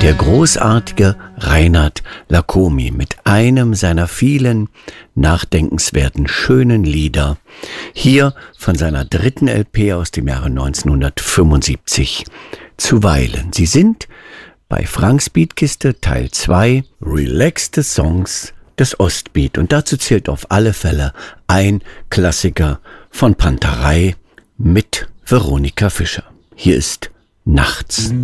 Der großartige Reinhard Lacomi mit einem seiner vielen nachdenkenswerten, schönen Lieder. Hier von seiner dritten LP aus dem Jahre 1975. Zuweilen. Sie sind bei Franks Beatkiste Teil 2 Relaxte Songs des Ostbeat. Und dazu zählt auf alle Fälle ein Klassiker von Panterei mit Veronika Fischer. Hier ist Nachts.